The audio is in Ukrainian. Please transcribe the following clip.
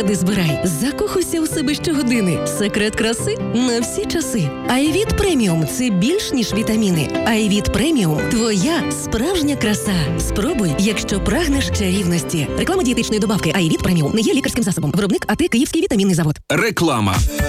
Збирай, закохуйся у себе щогодини. Секрет краси на всі часи. Айвіт Преміум – це більш ніж вітаміни. Айвіт Преміум – твоя справжня краса. Спробуй, якщо прагнеш чарівності. Реклама дієтичної добавки Айвіт Преміум не є лікарським засобом. Виробник АТ Київський вітамінний завод. Реклама.